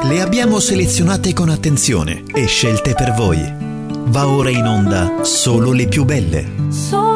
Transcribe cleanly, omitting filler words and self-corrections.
Le abbiamo selezionate con attenzione e scelte per voi. Va ora in onda Solo le più belle.